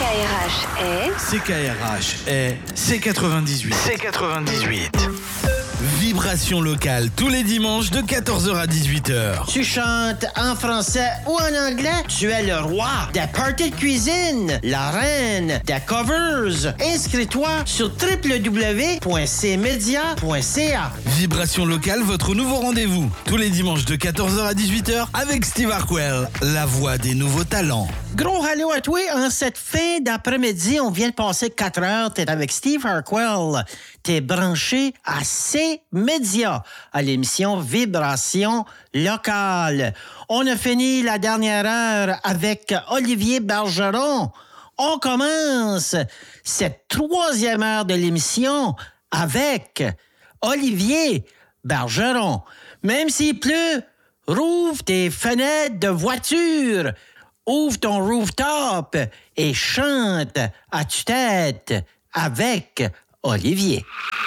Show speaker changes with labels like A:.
A: CKRH est C98. C98. Vibration locale tous les dimanches de 14h à 18h.
B: Tu chantes en français ou en anglais? Tu es le roi des parties de cuisine, la reine des covers. Inscris-toi sur www.cmedia.ca.
A: Vibration locale, votre nouveau rendez-vous. Tous les dimanches de 14h à 18h avec Steve Harquell, la voix des nouveaux talents.
B: Gros allô à toi. En cette fin d'après-midi, on vient de passer 4 heures. T'es avec Steve Harquell. T'es branché à C-Média, à l'émission Vibration locale. On a fini la dernière heure avec Olivier Bergeron. On commence cette 3e heure de l'émission avec Olivier Bergeron. Même s'il pleut, rouvre tes fenêtres de voiture. Ouvre ton rooftop et chante à tue-tête avec Olivier.